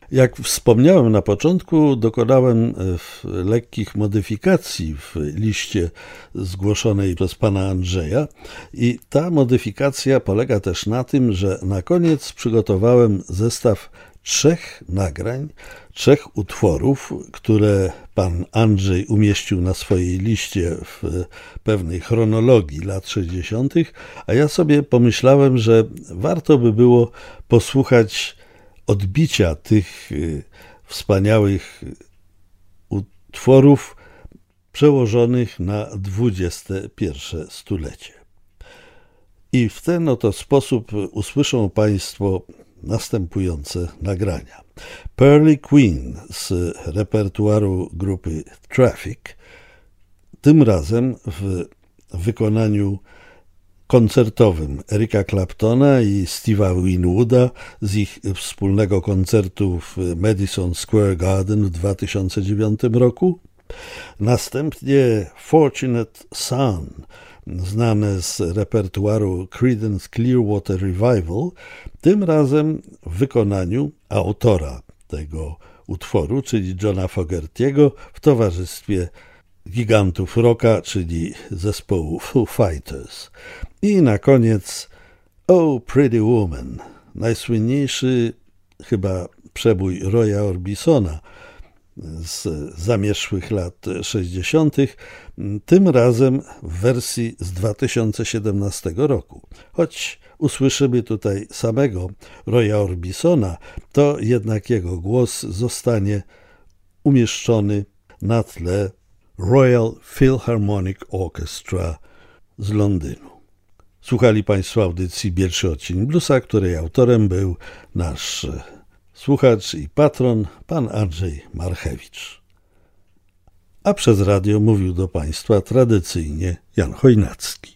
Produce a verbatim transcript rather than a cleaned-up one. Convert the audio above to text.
Jak wspomniałem na początku, dokonałem lekkich modyfikacji w liście zgłoszonej przez pana Andrzeja i ta modyfikacja polega też na tym, że na koniec przygotowałem zestaw trzech nagrań, trzech utworów, które pan Andrzej umieścił na swojej liście w pewnej chronologii lat sześćdziesiątych, a ja sobie pomyślałem, że warto by było posłuchać odbicia tych wspaniałych utworów przełożonych na dwudzieste pierwsze stulecie. I w ten oto sposób usłyszą państwo następujące nagrania. Pearly Queen z repertuaru grupy Traffic, tym razem w wykonaniu koncertowym Erika Claptona i Steve'a Winwooda z ich wspólnego koncertu w Madison Square Garden w dwa tysiące dziewiątym roku. Następnie Fortunate Son, znane z repertuaru Creedence Clearwater Revival, tym razem w wykonaniu autora tego utworu, czyli Johna Fogerty'ego, w towarzystwie gigantów rocka, czyli zespołu Foo Fighters. I na koniec Oh Pretty Woman, najsłynniejszy chyba przebój Roya Orbisona z zamierzchłych lat sześćdziesiątych, tym razem w wersji z dwa tysiące siedemnastego roku. Choć usłyszymy tutaj samego Roya Orbisona, to jednak jego głos zostanie umieszczony na tle Royal Philharmonic Orchestra z Londynu. Słuchali państwo audycji Pierwszy Odcień Bluesa, której autorem był nasz słuchacz i patron, pan Andrzej Marchewicz. A przez radio mówił do państwa tradycyjnie Jan Chojnacki.